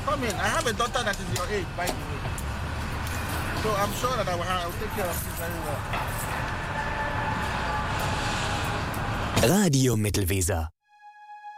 Come in. I have a daughter that is your age, by the way. So I'm sure that I will take care of you very well. Radio Mittelweser.